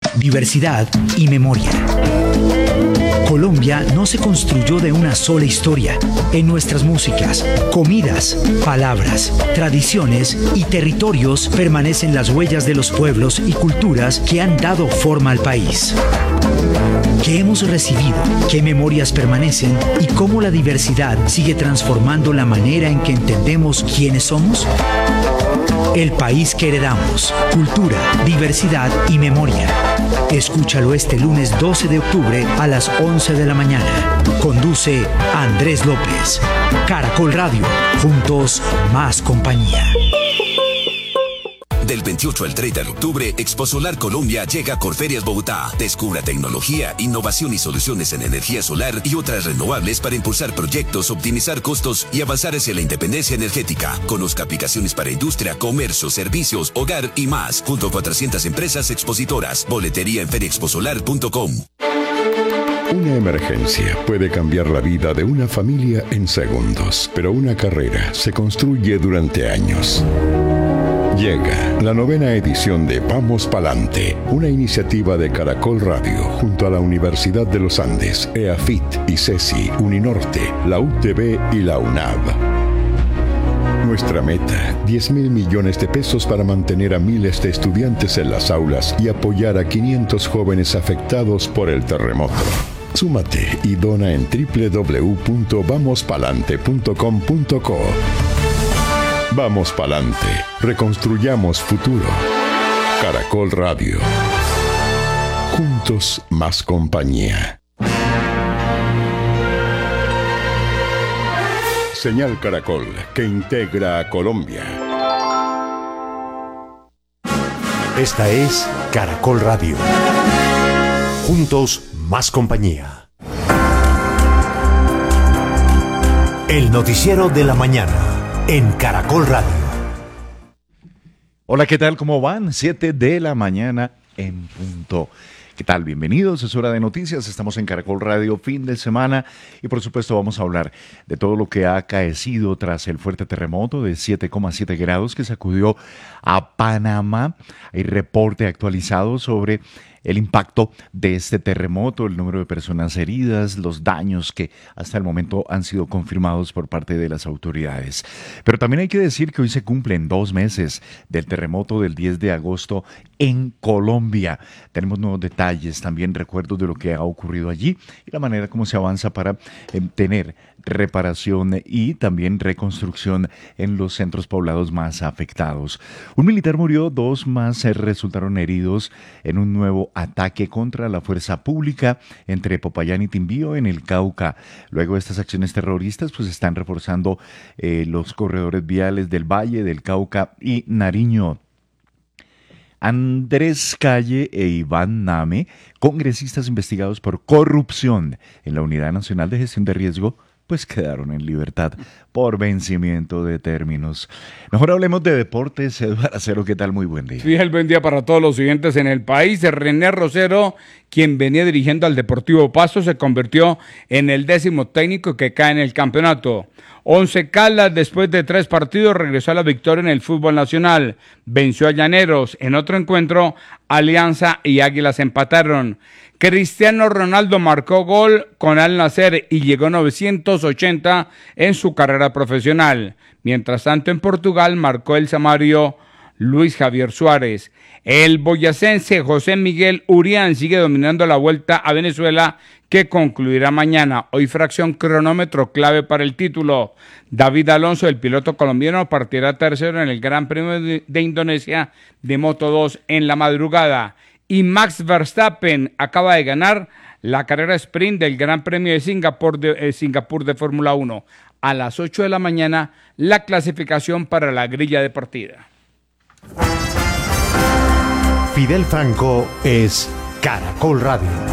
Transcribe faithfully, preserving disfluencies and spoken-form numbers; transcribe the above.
diversidad y memoria. Colombia no se construyó de una sola historia. En nuestras músicas, comidas, palabras, tradiciones y territorios permanecen las huellas de los pueblos y culturas que han dado forma al país. ¿Qué hemos recibido? ¿Qué memorias permanecen? ¿Y cómo la diversidad sigue transformando la manera en que entendemos quiénes somos? El país que heredamos. Cultura, diversidad y memoria. Escúchalo este lunes doce de octubre a las once de la mañana. Conduce Andrés López. Caracol Radio. Juntos, más compañía. Del veintiocho al treinta de octubre, Exposolar Colombia llega a Corferias Bogotá. Descubra tecnología, innovación y soluciones en energía solar y otras renovables para impulsar proyectos, optimizar costos y avanzar hacia la independencia energética. Conozca aplicaciones para industria, comercio, servicios, hogar y más, junto a cuatrocientas empresas expositoras. Boletería en feria exposolar punto com. Una emergencia puede cambiar la vida de una familia en segundos, pero una carrera se construye durante años. Llega la novena edición de Vamos Palante, una iniciativa de Caracol Radio junto a la Universidad de los Andes, EAFIT, ICESI, Uninorte, la U T B y la UNAV. Nuestra meta, diez mil millones de pesos para mantener a miles de estudiantes en las aulas y apoyar a quinientos jóvenes afectados por el terremoto. Súmate y dona en doble u doble u doble u punto vamos palante punto com punto co. Vamos Palante, reconstruyamos futuro. Caracol Radio. Juntos, más compañía. Señal Caracol, que integra a Colombia. Esta es Caracol Radio. Juntos, más compañía. El noticiero de la mañana en Caracol Radio. Hola, ¿qué tal? ¿Cómo van? siete de la mañana en punto. ¿Qué tal? Bienvenidos, es hora de noticias, estamos en Caracol Radio, fin de semana, y por supuesto vamos a hablar de todo lo que ha acaecido tras el fuerte terremoto de siete coma siete grados que sacudió a Panamá. Hay reporte actualizado sobre el impacto de este terremoto, el número de personas heridas, los daños que hasta el momento han sido confirmados por parte de las autoridades. Pero también hay que decir que hoy se cumplen dos meses del terremoto del diez de agosto en Colombia. Tenemos nuevos detalles, también recuerdos de lo que ha ocurrido allí y la manera como se avanza para eh, tener reparación y también reconstrucción en los centros poblados más afectados. Un militar murió, dos más resultaron heridos en un nuevo ataque contra la fuerza pública entre Popayán y Timbío en el Cauca. Luego de estas acciones terroristas pues están reforzando eh, los corredores viales del Valle, del Cauca y Nariño. Andrés Calle e Iván Name, congresistas investigados por corrupción en la Unidad Nacional de Gestión de Riesgo, pues quedaron en libertad por vencimiento de términos. Mejor hablemos de deportes. Eduardo Acero, ¿qué tal? Muy buen día. Sí, el buen día para todos los siguientes en el país. René Rosero, quien venía dirigiendo al Deportivo Pasto, se convirtió en el décimo técnico que cae en el campeonato. Once Caldas, después de tres partidos, regresó a la victoria en el fútbol nacional. Venció a Llaneros. En otro encuentro, Alianza y Águilas empataron. Cristiano Ronaldo marcó gol con Al Nassr y llegó a novecientos ochenta en su carrera profesional. Mientras tanto, en Portugal marcó el samario Luis Javier Suárez. El boyacense José Miguel Urián sigue dominando la Vuelta a Venezuela, que concluirá mañana. Hoy fracción cronómetro clave para el título. David Alonso, el piloto colombiano, partirá tercero en el Gran Premio de, de Indonesia de Moto dos en la madrugada. Y Max Verstappen acaba de ganar la carrera sprint del Gran Premio de Singapur de, eh, Singapur de Fórmula uno. A las ocho de la mañana, la clasificación para la grilla de partida. Fidel Franco es Caracol Radio.